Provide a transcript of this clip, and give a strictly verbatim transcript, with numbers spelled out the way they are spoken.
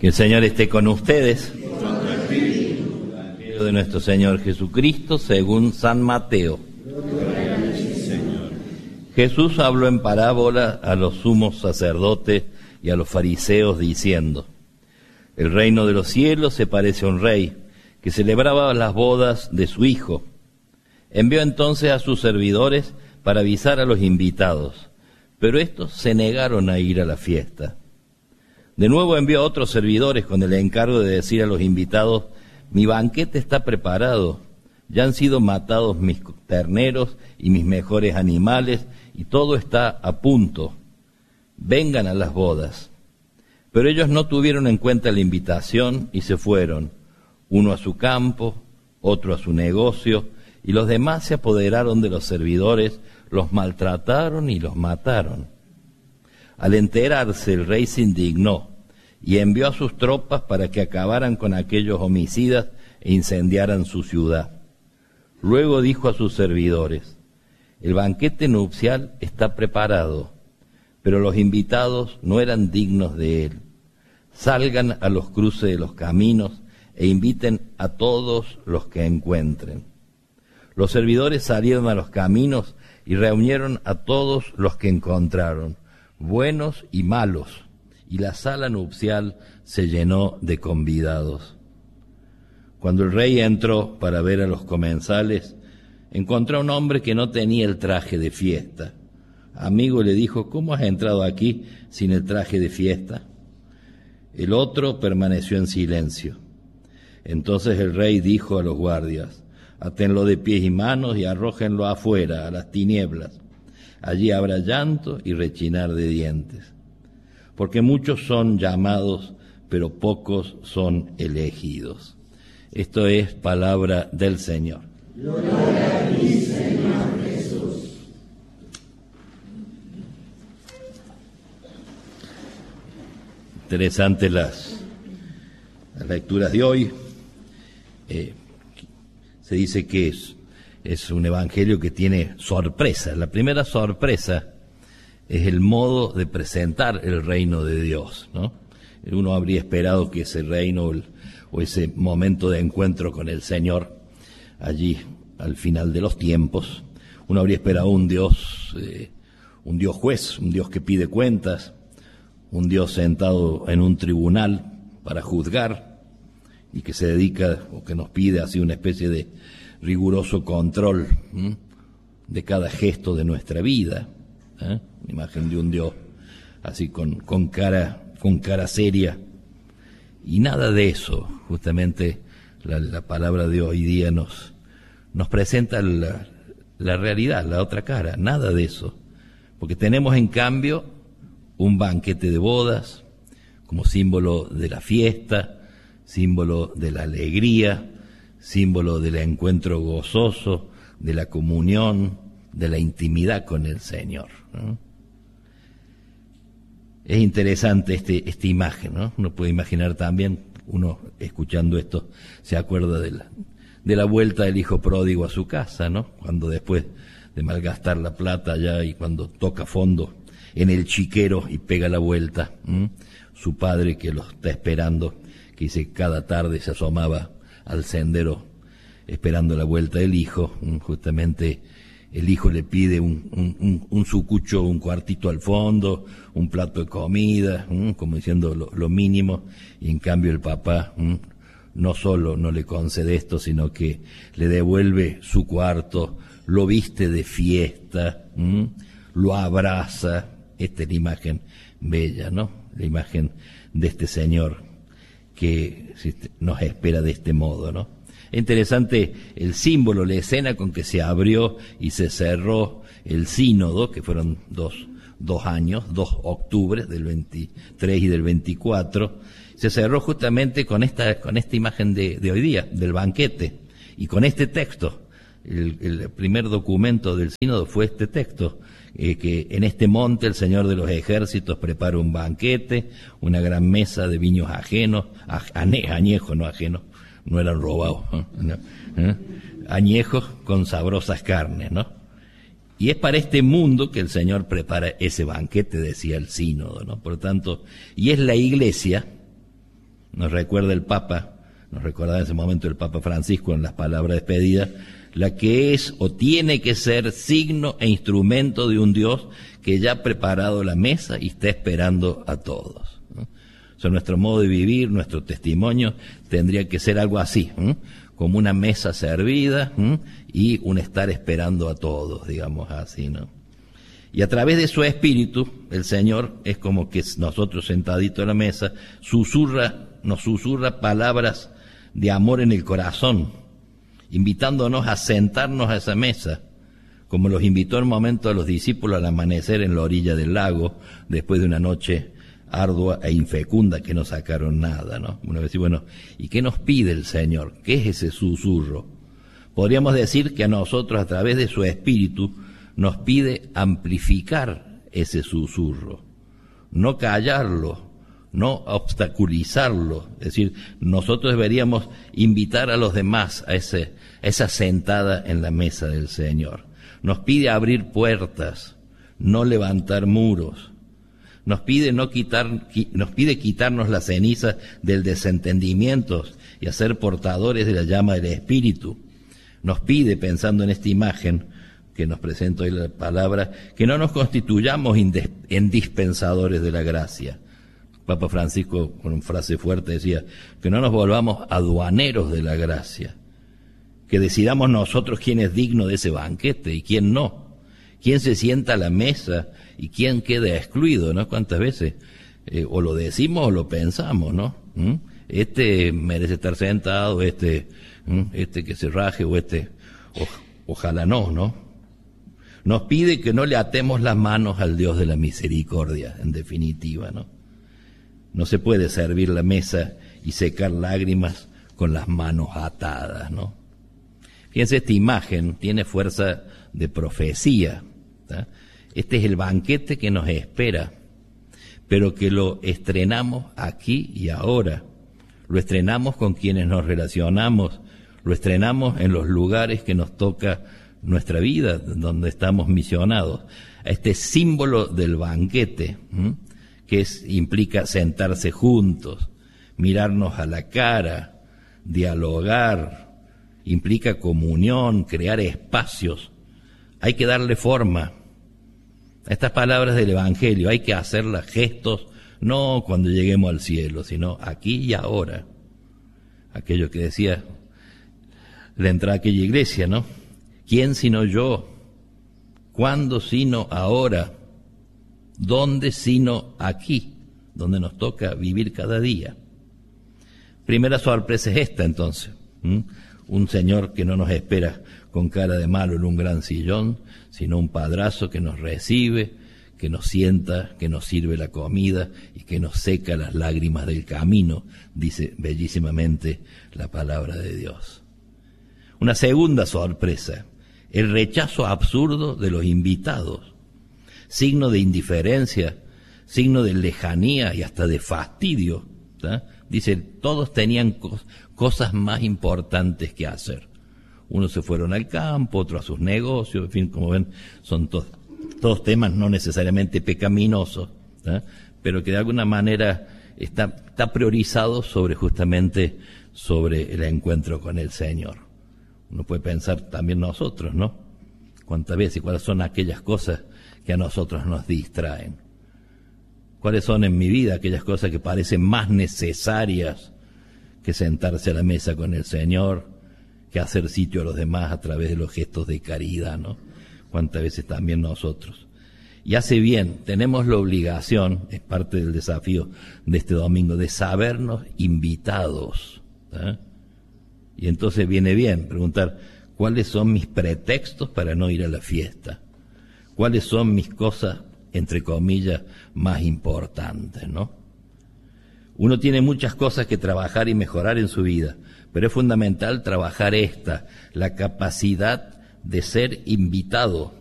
Que el Señor esté con ustedes. Evangelio de nuestro Señor Jesucristo según San Mateo. Jesús habló en parábola a los sumos sacerdotes y a los fariseos diciendo: el reino de los cielos se parece a un rey que celebraba las bodas de su hijo. Envió entonces a sus servidores para avisar a los invitados, pero estos se negaron a ir a la fiesta. De nuevo envió a otros servidores con el encargo de decir a los invitados: mi banquete está preparado, ya han sido matados mis terneros y mis mejores animales, y todo está a punto. Vengan a las bodas. Pero ellos no tuvieron en cuenta la invitación y se fueron, uno a su campo, otro a su negocio, y los demás se apoderaron de los servidores, los maltrataron y los mataron. Al enterarse, el rey se indignó y envió a sus tropas para que acabaran con aquellos homicidas e incendiaran su ciudad. Luego dijo a sus servidores: el banquete nupcial está preparado, pero los invitados no eran dignos de él. Salgan a los cruces de los caminos e inviten a todos los que encuentren. Los servidores salieron a los caminos y reunieron a todos los que encontraron, buenos y malos, y la sala nupcial se llenó de convidados. Cuando el rey entró para ver a los comensales, encontró a un hombre que no tenía el traje de fiesta. Amigo, le dijo: ¿cómo has entrado aquí sin el traje de fiesta? El otro permaneció en silencio. Entonces el rey dijo a los guardias: átenlo de pies y manos y arrójenlo afuera, a las tinieblas. Allí habrá llanto y rechinar de dientes. Porque muchos son llamados, pero pocos son elegidos. Esto es palabra del Señor. Gloria a ti, Señor Jesús. Interesantes las, las lecturas de hoy. Eh, se dice que es, es un evangelio que tiene sorpresa. La primera sorpresa es el modo de presentar el reino de Dios, ¿no? Uno habría esperado que ese reino o, el, o ese momento de encuentro con el Señor allí al final de los tiempos, uno habría esperado un Dios, eh, un Dios juez, un Dios que pide cuentas, un Dios sentado en un tribunal para juzgar y que se dedica o que nos pide así una especie de riguroso control ¿m? de cada gesto de nuestra vida, ¿eh? Una imagen de un Dios así con, con cara, con cara seria, y nada de eso. Justamente la, la palabra de hoy día nos nos presenta la, la realidad, la otra cara, nada de eso, porque tenemos en cambio un banquete de bodas como símbolo de la fiesta, símbolo de la alegría, símbolo del encuentro gozoso, de la comunión, de la intimidad con el Señor, ¿no? Es interesante este, esta imagen, ¿no? Uno puede imaginar también, uno escuchando esto se acuerda de la, de la vuelta del hijo pródigo a su casa, ¿no? Cuando después de malgastar la plata allá y cuando toca fondo en el chiquero y pega la vuelta, ¿m? Su padre que lo está esperando, que dice cada tarde se asomaba al sendero esperando la vuelta del hijo. Justamente el hijo le pide un, un, un, un sucucho, un cuartito al fondo, un plato de comida, ¿m? Como diciendo lo, lo mínimo, y en cambio el papá ¿m? no solo no le concede esto, sino que le devuelve su cuarto, lo viste de fiesta, ¿m? Lo abraza. Esta es la imagen bella, ¿no? La imagen de este Señor que nos espera de este modo, ¿no? Es interesante el símbolo, la escena con que se abrió y se cerró el sínodo, que fueron dos, dos años, dos octubres del veintitrés y del veinticuatro, se cerró justamente con esta, con esta imagen de, de hoy día, del banquete, y con este texto. El, el primer documento del sínodo fue este texto, eh, que en este monte el Señor de los ejércitos prepara un banquete, una gran mesa de viños ajenos, ane, añejos, no ajenos, no eran robados, ¿eh? No, ¿eh? Añejos con sabrosas carnes, ¿no? Y es para este mundo que el Señor prepara ese banquete, decía el sínodo, ¿no? Por lo tanto, y es la Iglesia Nos recuerda el Papa, nos recordaba en ese momento el Papa Francisco en las palabras despedidas, la que es o tiene que ser signo e instrumento de un Dios que ya ha preparado la mesa y está esperando a todos, ¿no? O sea, nuestro modo de vivir, nuestro testimonio tendría que ser algo así, ¿no? Como una mesa servida, ¿no? Y un estar esperando a todos, digamos así, ¿no? Y a través de su espíritu, el Señor es como que nosotros sentaditos a la mesa, susurra, nos susurra palabras de amor en el corazón, invitándonos a sentarnos a esa mesa, como los invitó en un momento a los discípulos al amanecer en la orilla del lago, después de una noche ardua e infecunda que no sacaron nada, ¿no? Uno dice, bueno, ¿y qué nos pide el Señor? ¿Qué es ese susurro? Podríamos decir que a nosotros, a través de su espíritu, nos pide amplificar ese susurro, no callarlo, no obstaculizarlo. Es decir, nosotros deberíamos invitar a los demás a ese, esa sentada en la mesa del Señor. Nos pide abrir puertas, no levantar muros. Nos pide no quitar, nos pide quitarnos la ceniza del desentendimiento y hacer portadores de la llama del Espíritu. Nos pide, pensando en esta imagen que nos presenta hoy la palabra, que no nos constituyamos en dispensadores de la gracia. Papa Francisco, con una frase fuerte, decía que no nos volvamos aduaneros de la gracia, que decidamos nosotros quién es digno de ese banquete y quién no, quién se sienta a la mesa y quién queda excluido, ¿no? ¿Cuántas veces eh, o lo decimos o lo pensamos, ¿no? ¿Mm? Este merece estar sentado, este, ¿Mm? este que se raje o este, o, ojalá no, ¿no? Nos pide que no le atemos las manos al Dios de la misericordia, en definitiva, ¿no? No se puede servir la mesa y secar lágrimas con las manos atadas, ¿no? Fíjense, esta imagen tiene fuerza de profecía, ¿tá? Este es el banquete que nos espera, pero que lo estrenamos aquí y ahora. Lo estrenamos con quienes nos relacionamos, lo estrenamos en los lugares que nos toca nuestra vida, donde estamos misionados. Este símbolo del banquete, ¿m? que es, implica sentarse juntos, mirarnos a la cara, dialogar, implica comunión, crear espacios. Hay que darle forma a estas palabras del Evangelio, hay que hacerlas gestos, no cuando lleguemos al cielo, sino aquí y ahora. Aquello que decía la entrada a aquella iglesia, ¿no? ¿Quién sino yo? ¿Cuándo sino ahora? ¿Dónde sino aquí? Donde nos toca vivir cada día. Primera sorpresa es esta, entonces. ¿Mm? Un Señor que no nos espera con cara de malo en un gran sillón, sino un padrazo que nos recibe, que nos sienta, que nos sirve la comida y que nos seca las lágrimas del camino, dice bellísimamente la palabra de Dios. Una segunda sorpresa, el rechazo absurdo de los invitados, signo de indiferencia, signo de lejanía y hasta de fastidio, ¿tá? Dice, todos tenían cos- cosas más importantes que hacer. Unos se fueron al campo, otros a sus negocios, en fin, como ven, son to- todos temas no necesariamente pecaminosos, ¿tá? Pero que de alguna manera está, está priorizado sobre justamente sobre el encuentro con el Señor. Uno puede pensar también nosotros, ¿no? ¿Cuántas veces y cuáles son aquellas cosas que a nosotros nos distraen? ¿Cuáles son en mi vida aquellas cosas que parecen más necesarias que sentarse a la mesa con el Señor, que hacer sitio a los demás a través de los gestos de caridad, ¿no? Cuántas veces también nosotros. Y hace bien, tenemos la obligación, es parte del desafío de este domingo, de sabernos invitados, ¿eh? Y entonces viene bien preguntar, ¿cuáles son mis pretextos para no ir a la fiesta? ¿Cuáles son mis cosas, entre comillas, más importantes, ¿no? Uno tiene muchas cosas que trabajar y mejorar en su vida, pero es fundamental trabajar esta, la capacidad de ser invitado,